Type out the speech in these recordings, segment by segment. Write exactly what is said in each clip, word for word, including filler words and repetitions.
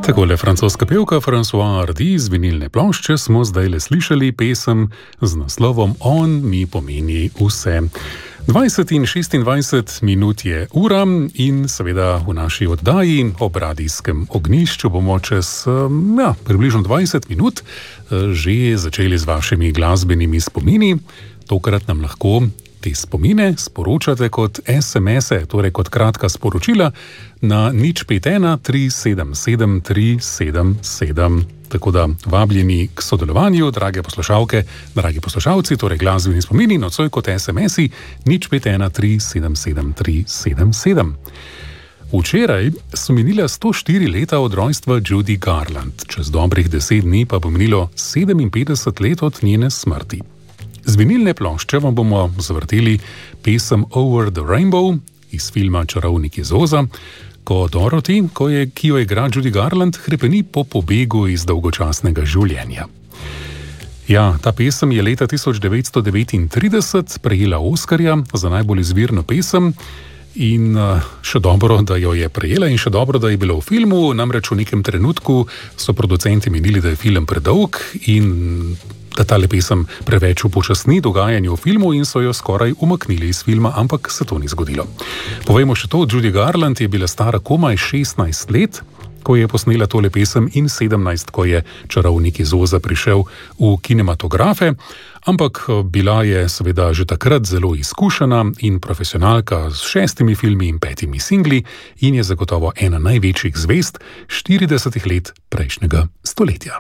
Takole francoska pevka Françoise Hardy z vinilne plošče smo zdaj le slišali pesem z naslovom On mi pomeni vse. dvajset in šestindvajset minut je ura in seveda v naši oddaji ob radijskem ognjišču bomo čez ja, približno dvajset minut že začeli z vašimi glasbenimi spomini. Tokrat nam lahko te spomine sporočate kot es em es-e, torej kot kratka sporočila na nič pet ena tri sedem sedem tri sedem sedem. Tako da vabljeni k sodelovanju, drage poslušalke, dragi poslušalci, torej glasbeni spomini nocoj kot es em es-i nič pet ena tri sedem sedem tri sedem sedem. Včeraj so minila sto štiri leta od rojstva Judy Garland, čez dobrih deset dni pa bo minilo sedeminpetdeset let od njene smrti. Z vinilne plošče vam bomo zavrteli pesem Over the Rainbow iz filma Čarovnik iz Oza, ko Dorothy, ko je, ki jo igra Judy Garland, hrepeni po pobegu iz dolgočasnega življenja. Ja, ta pesem je leta tisoč devetsto devetintrideset prejela Oskarja za najbolj izvirno pesem in še dobro, da jo je prejela in še dobro, da je bilo v filmu, namreč v nekem trenutku so producenti menili, da je film predolg in da tale pesem preveč upočasni dogajanje v filmu in so jo skoraj umaknili iz filma, ampak se to ni zgodilo. Povejmo še to, Judy Garland je bila stara komaj šestnajst let, ko je posnela tole pesem in sedemnajst, ko je Čarovnik iz Oza prišel v kinematografe, ampak bila je seveda že takrat zelo izkušena in profesionalka s šestimi filmi in petimi singli in je zagotovo ena največjih zvezd štiridesetih let prejšnjega stoletja.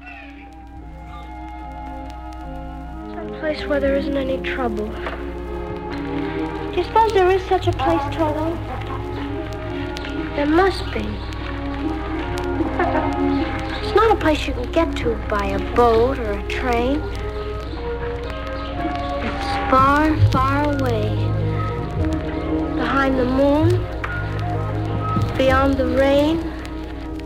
Place where there isn't any trouble. Do you suppose there is such a place, Toto? There must be. It's not a place you can get to by a boat or a train. It's far, far away. Behind the moon, beyond the rain.